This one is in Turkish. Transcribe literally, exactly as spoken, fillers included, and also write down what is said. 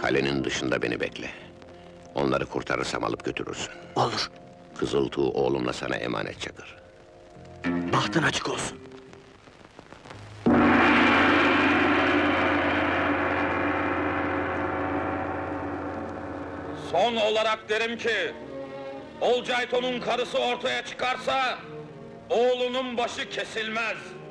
Kalenin dışında beni bekle. Onları kurtarırsam alıp götürürsün. Olur. Kızıltuğ oğlumla sana emanet Çakır. Bahtın açık olsun. Son olarak derim ki, Olcayton'un karısı ortaya çıkarsa, oğlunun başı kesilmez.